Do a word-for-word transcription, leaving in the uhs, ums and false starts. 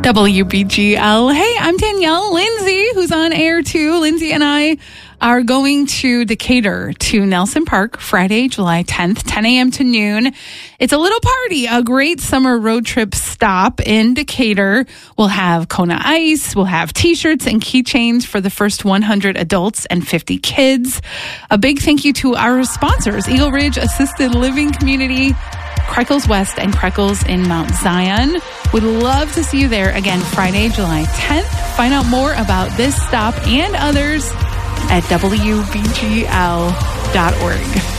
W B G L. Hey, I'm Danielle. Lindsay, who's on air too. Lindsay and I are going to Decatur to Nelson Park Friday, July tenth, ten a.m. to noon. It's a little party, a great summer road trip stop in Decatur. We'll have Kona Ice. We'll have T-shirts and keychains for the first one hundred adults and fifty kids. A big thank you to our sponsors, Eagle Ridge Assisted Living Community, Kreckles West, and Kreckles in Mount Zion. We'd love to see you there again Friday, July tenth. Find out more about this stop and others at W B G L dot org.